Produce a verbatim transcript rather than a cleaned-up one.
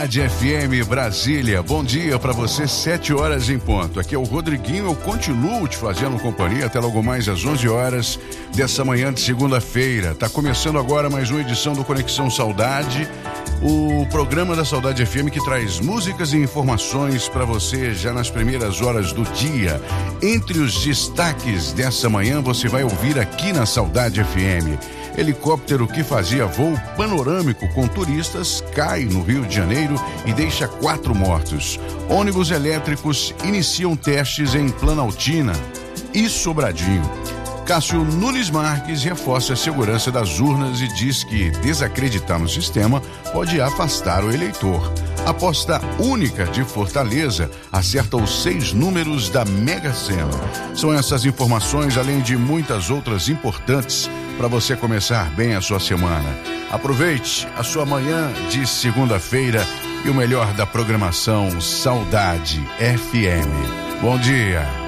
F M Brasília, bom dia para você, sete horas em ponto. Aqui é o Rodriguinho, eu continuo te fazendo companhia até logo mais às onze horas dessa manhã de segunda-feira. Tá começando agora mais uma edição do Conexão Saudade, o programa da Saudade F M que traz músicas e informações para você já nas primeiras horas do dia. Entre os destaques dessa manhã você vai ouvir aqui na Saudade F M. Helicóptero que fazia voo panorâmico com turistas cai no Rio de Janeiro e deixa quatro mortos. Ônibus elétricos iniciam testes em Planaltina e Sobradinho. Cássio Nunes Marques reforça a segurança das urnas e diz que desacreditar no sistema pode afastar o eleitor. Aposta única de Fortaleza acerta os seis números da Mega Sena. São essas informações, além de muitas outras importantes, para você começar bem a sua semana. Aproveite a sua manhã de segunda-feira e o melhor da programação Saudade F M. Bom dia.